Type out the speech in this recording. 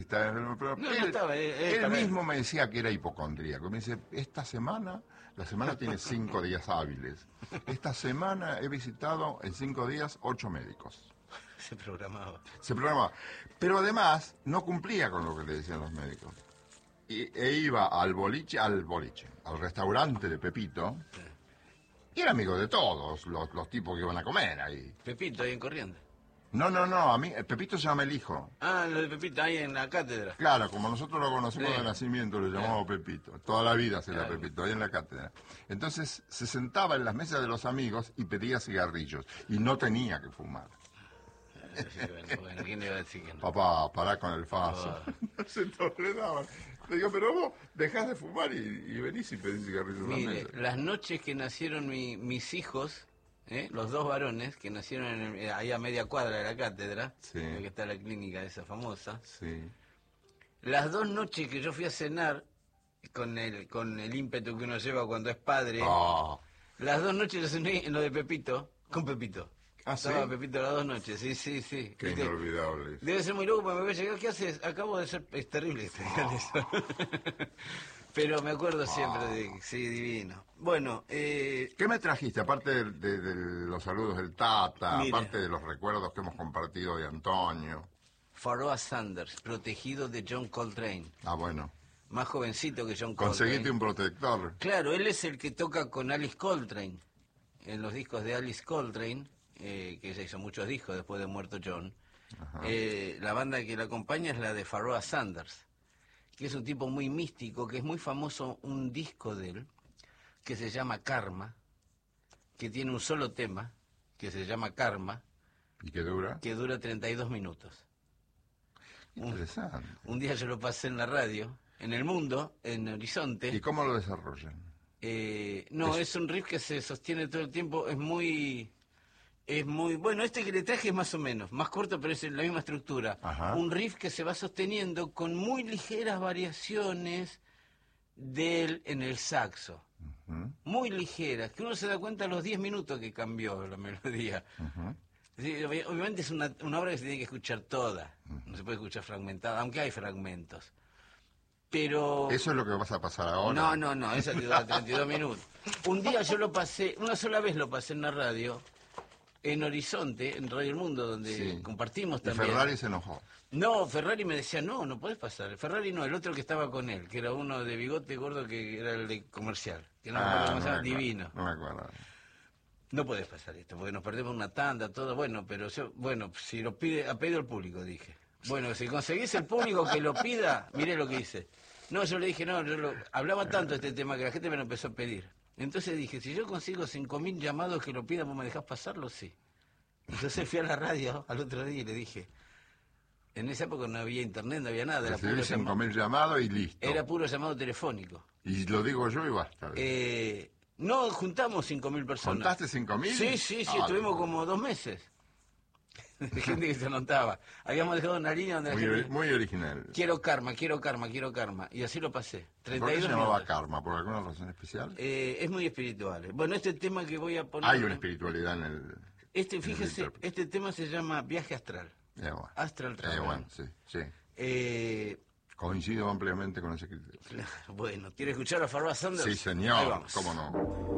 pesimista, pero No, él, no estaba. él mismo me decía que era hipocondríaco. Me dice, esta semana, la semana tiene 5 días hábiles. Esta semana he visitado en 5 días 8 médicos. Se programaba. Se programaba. Pero además no cumplía con lo que le decían los médicos. E iba al boliche, al restaurante de Pepito, y era amigo de todos los tipos que iban a comer ahí. Pepito, ahí en Corrientes. No, a mí, Pepito se llama el hijo. Ah, lo de Pepito, ahí en la cátedra. Claro, como nosotros lo conocemos Sí. de nacimiento, lo llamamos Pepito. Toda la vida será Claro. Pepito, ahí en la cátedra. Entonces se sentaba en las mesas de los amigos y pedía cigarrillos. Y no tenía que fumar. Sí, bueno, ¿quién le iba a decir que no? Papá, pará con el faso. Ah. No se toleraban. Le digo, pero vos dejás de fumar y venís y pedís cigarrillos en la Mire, mesa. las noches que nacieron mis hijos, los dos varones, que nacieron ahí a media cuadra de la cátedra, Sí. que está la clínica esa famosa, Sí. las 2 noches que yo fui a cenar, con el ímpetu que uno lleva cuando es padre, Ah, las 2 noches yo cené en lo de Pepito, con Pepito. ¿Ah, sí? Estaba Pepito las 2 noches, sí. qué ¿Viste? inolvidable. Debe ser muy loco porque me voy a llegar, ¿qué haces? Acabo de ser, es terrible que te digan eso. Pero me acuerdo siempre de, sí, divino. Bueno, ¿Qué me trajiste? Aparte de los saludos del Tata, Mira. aparte de los recuerdos que hemos compartido de Antonio. Pharoah Sanders, protegido de John Coltrane, Ah, bueno. más jovencito que John Conseguiste Coltrane. un protector. Claro, él es el que toca con Alice Coltrane, en los discos de Alice Coltrane, que se hizo muchos discos después de muerto John. Ajá. La banda que la acompaña es la de Pharoah Sanders, que es un tipo muy místico, que es muy famoso un disco de él, que se llama Karma, que tiene un solo tema, que se llama Karma, ¿Y qué dura? que dura 32 minutos. Interesante. Un día yo lo pasé en la radio, en El Mundo, en Horizonte. ¿Y cómo lo desarrollan? No, es un riff que se sostiene todo el tiempo, es muy... Bueno, este que le traje es más o menos, más corto, pero es la misma estructura. Ajá. Un riff que se va sosteniendo con muy ligeras variaciones de él en el saxo. Ujú, Muy ligeras, que uno se da cuenta a los 10 minutos que cambió la melodía. ujú. Sí, obviamente es una obra que se tiene que escuchar toda, no se puede escuchar fragmentada, aunque hay fragmentos. Pero... ¿Eso es lo que vas a pasar ahora? No, esa te dura 32 minutos. Un día yo lo pasé, una sola vez lo pasé en la radio, en Horizonte, en Radio El Mundo, donde Sí. compartimos Y también. Ferrari se enojó. No, Ferrari me decía, no podés pasar. Ferrari no, el otro que estaba con él, que era uno de bigote gordo, que era el de comercial, que no me acuerdo cómo se llama, me acuerdo, divino. No me acuerdo. No podés pasar esto, porque nos perdemos una tanda, todo, bueno, pero yo, bueno, si lo pide, a pedido el público, dije. Bueno, si conseguís el público que lo pida, miré lo que hice. No, yo le dije, hablaba tanto de este tema que la gente me lo empezó a pedir. Entonces dije, si yo consigo 5.000 llamados que lo pidan, ¿vos me dejás pasarlo? Sí. Entonces fui a la radio al otro día y le dije, en esa época no había internet, no había nada, era Recibí puro, 5.000 llamados y listo. era puro llamado telefónico. Y lo digo yo y basta. No, juntamos 5.000 personas. ¿Contaste 5.000? Sí, Ah, estuvimos no. como 2 meses. De gente que se anotaba. Habíamos dejado una línea donde la gente... Muy original. Quiero karma. Y así lo pasé. ¿Por qué 32 se llamaba minutos. karma? ¿Por alguna razón especial? Es muy espiritual. Bueno, este tema que voy a poner... Hay una espiritualidad en el... Fíjese, intérprete. este tema se llama Viaje Astral. Bueno. Astral Travel. Bueno, sí. Eh, Coincido ampliamente con ese criterio. claro, bueno, ¿quiere escuchar a Pharoah Sanders? Sí, Ahí señor. vamos. ¿Cómo no?